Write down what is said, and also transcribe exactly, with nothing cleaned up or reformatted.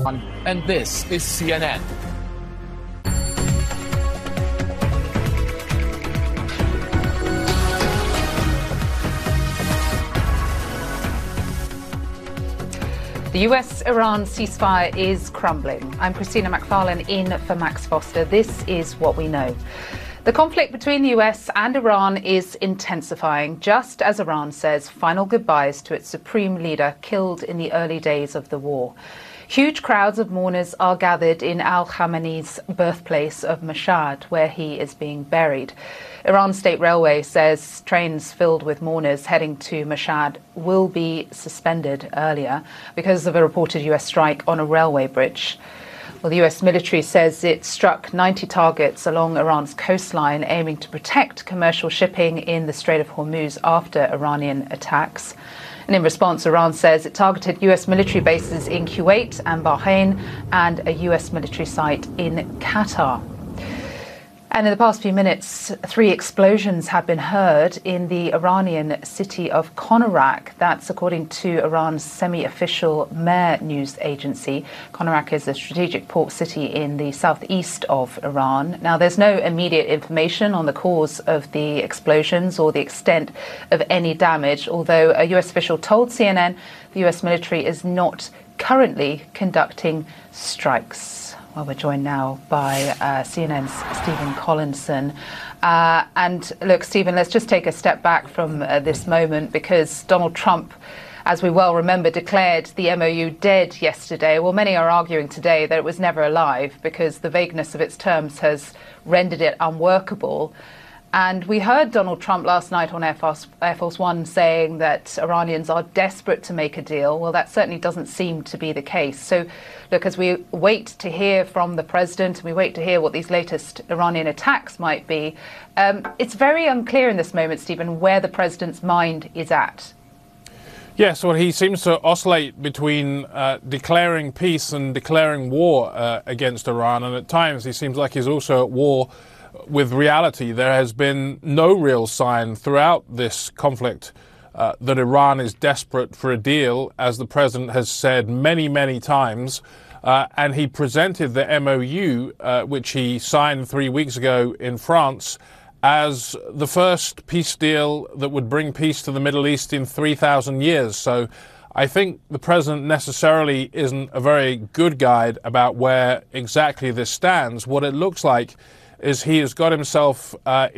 And this is C N N. The U S Iran ceasefire is crumbling. I'm Christina McFarlane in for Max Foster. This is what we know. The conflict between the U S and Iran is intensifying, just as Iran says final goodbyes to its supreme leader killed in the early days of the war. Huge crowds of mourners are gathered in Al Khamenei's birthplace of Mashhad, where he is being buried. Iran State Railway says trains filled with mourners heading to Mashhad will be suspended earlier because of a reported U S strike on a railway bridge. Well, the U S military says it struck ninety targets along Iran's coastline, aiming to protect commercial shipping in the Strait of Hormuz after Iranian attacks. And in response, Iran says it targeted U S military bases in Kuwait and Bahrain and a U S military site in Qatar. And in the past few minutes, three explosions have been heard in the Iranian city of Konarak. That's according to Iran's semi-official Mehr news agency. Konarak is a strategic port city in the southeast of Iran. Now, there's no immediate information on the cause of the explosions or the extent of any damage, although a U S official told C N N the U S military is not currently conducting strikes. Well, we're joined now by uh, C N N's Stephen Collinson. Uh, and look, Stephen, let's just take a step back from uh, this moment, because Donald Trump, as we well remember, declared the M O U dead yesterday. Well, many are arguing today that it was never alive because the vagueness of its terms has rendered it unworkable. And we heard Donald Trump last night on Air Force, Air Force One saying that Iranians are desperate to make a deal. Well, that certainly doesn't seem to be the case. So, look, as we wait to hear from the president, and we wait to hear what these latest Iranian attacks might be, um, it's very unclear in this moment, Stephen, where the president's mind is at. Yes, well, he seems to oscillate between uh, declaring peace and declaring war uh, against Iran. And at times he seems like he's also at war with reality. There has been no real sign throughout this conflict uh, that Iran is desperate for a deal, as the president has said many, many times. Uh, and he presented the M O U, uh, which he signed three weeks ago in France, as the first peace deal that would bring peace to the Middle East in three thousand years. So I think the president necessarily isn't a very good guide about where exactly this stands. What it looks like is he has got himself uh,